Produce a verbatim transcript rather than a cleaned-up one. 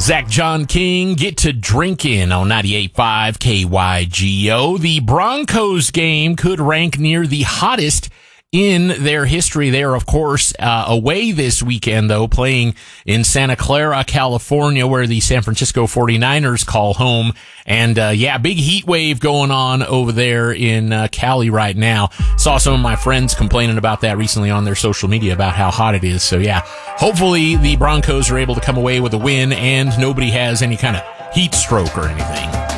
Zach John King, get to drinking on ninety-eight point five K Y G O. The Broncos game could rank near the hottest in their history. They are, of course, uh, away this weekend, though, playing in Santa Clara, California, where the San Francisco forty-niners call home. And, uh, yeah, big heat wave going on over there in uh, Cali right now. Saw some of my friends complaining about that recently on their social media about how hot it is. So, yeah, hopefully the Broncos are able to come away with a win and nobody has any kind of heat stroke or anything.